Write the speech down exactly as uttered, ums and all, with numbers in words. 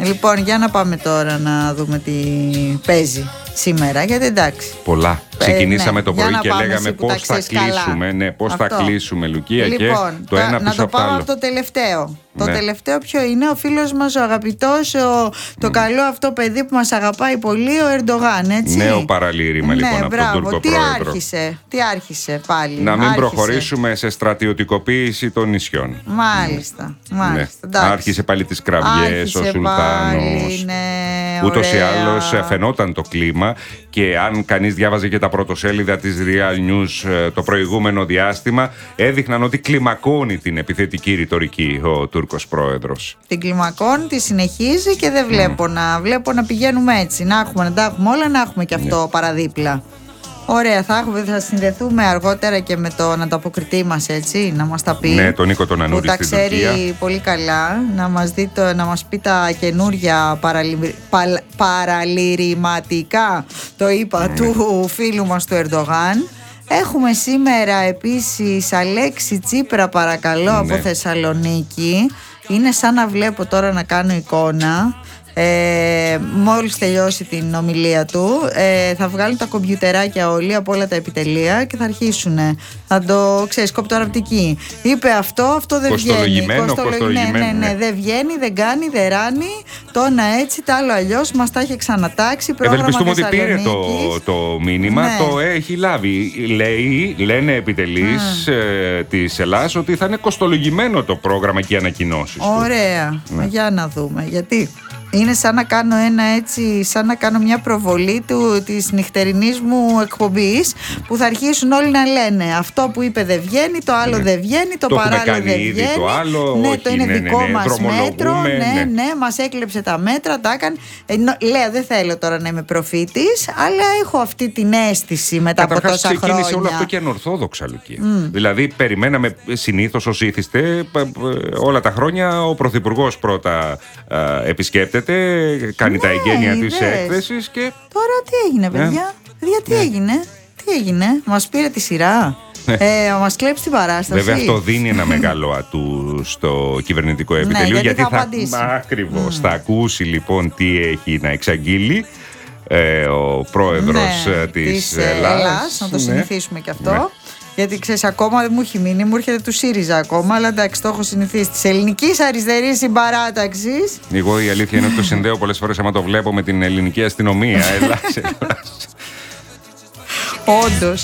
Λοιπόν, για να πάμε τώρα να δούμε τι παίζει σήμερα, γιατί εντάξει. Πολλά. Ε, Ξεκινήσαμε ναι. το πρωί και λέγαμε πώς θα κλείσουμε. Ναι, πώς θα κλείσουμε, Λουκία, λοιπόν, και το ένα να πίσω το από το πάω άλλο. από το τελευταίο. Ναι. Το τελευταίο ποιο είναι? Ο φίλος μας ο αγαπητός, ο, το mm. καλό αυτό παιδί που μας αγαπάει πολύ, ο Ερντογάν, έτσι. Νέο παραλήρημα, ναι, λοιπόν, από τον Τούρκο τι πρόεδρο. Άρχισε, τι άρχισε πάλι? Να μην άρχισε. προχωρήσουμε σε στρατιωτικοποίηση των νησιών. Μάλιστα, μάλιστα. Ναι. Άρχισε πάλι τις κραυγές, ο Σουλτάνος. Ναι, ούτως ή άλλως φαινόταν το κλίμα, και αν κανείς διάβαζε και τα πρωτοσέλιδα της Real News το προηγούμενο διάστημα, έδειχναν ότι κλιμακώνει την επιθετική ρητορική ο Τούρκος πρόεδρος. Την κλιμακώνει, τη συνεχίζει και δεν βλέπω, mm. να, βλέπω να πηγαίνουμε έτσι. Να έχουμε, να τα έχουμε όλα, να έχουμε και αυτό yeah. παραδίπλα. Ωραία, θα, έχουμε, θα συνδεθούμε αργότερα και με τον ανταποκριτή μας, έτσι, να μας τα πει. Ναι, τον Νίκο τον Ανούρη στην Τουρκία. Που τα ξέρει πολύ καλά, να μας, δει το, να μας πει τα καινούρια παραλυ, πα, παραλυρηματικά, το είπα, mm. του φίλου μας του Ερντογάν. Έχουμε σήμερα επίσης Αλέξη Τσίπρα, παρακαλώ, ναι. από Θεσσαλονίκη. Είναι σαν να βλέπω τώρα, να κάνω εικόνα. Ε, μόλις τελειώσει την ομιλία του, ε, θα βγάλουν τα κομπιουτεράκια όλοι από όλα τα επιτελεία και θα αρχίσουν. Θα το ξέρεις, κοπτοραπτική. Είπε αυτό, αυτό δεν βγαίνει. Κοστολογημένο, κοστολογημένο. Ναι, ναι, ναι, δεν βγαίνει, δεν κάνει, δεν ράνει. Το ένα έτσι, το άλλο αλλιώς. Μας τα έχει ξανατάξει. Ευελπιστούμε ότι πήρε το, το μήνυμα, ναι. το έχει λάβει. Λέει, λένε επιτελείς mm. ε, της Ελλάδας ότι θα είναι κοστολογημένο το πρόγραμμα και οι ανακοινώσεις. Ωραία. Ναι. Για να δούμε. Γιατί είναι σαν να κάνω ένα έτσι, σαν να κάνω μια προβολή του, της νυχτερινής μου εκπομπής, που θα αρχίσουν όλοι να λένε αυτό που είπε δεν βγαίνει, το άλλο ναι. δεν βγαίνει, το, το παράλληλο δεν βγαίνει. Το άλλο, ναι, όχι, το είναι ναι, δικό ναι, ναι, μας μέτρο. Ναι, ναι, ναι, μας έκλεψε τα μέτρα, τα έκανε. Ε, λέω, δεν θέλω τώρα να είμαι προφήτης, αλλά έχω αυτή την αίσθηση μετά από τόσα χρόνια. Καταρχάς ξεκίνησε όλο αυτό και ανορθόδοξα, Λουκία. Mm. Δηλαδή, περιμέναμε συνήθως ως ήθιστε όλα τα χρόνια ο Πρωθυπουργός πρώτα ε, επισκέπτεται. Κάνει ναι, τα εγγένεια της έκθεσης και... Τώρα τι έγινε, παιδιά? Ε? Παιδιά, τι ναι. έγινε? Τι έγινε? Μας πήρε τη σειρά? ε, μας κλέψει την παράσταση? Βέβαια, αυτό δίνει ένα μεγάλο ατού στο κυβερνητικό επιτελείο, ναι, γιατί, γιατί θα, θα ακριβώς mm. θα ακούσει λοιπόν τι έχει να εξαγγείλει ε, ο πρόεδρος ναι, της, της Ελλάδας. Ελλάς, να το συνηθίσουμε ναι. και αυτό. Ναι. Γιατί ξέρεις, ακόμα δεν μου έχει μείνει, μου έρχεται του ΣΥΡΙΖΑ ακόμα, αλλά εντάξει, το έχω συνηθίσει. Της ελληνικής αριστερής συμπαράταξης. Εγώ η αλήθεια είναι ότι το συνδέω πολλές φορές, άμα το βλέπω, με την ελληνική αστυνομία. Ελλάς, Ελλάς. Όντως.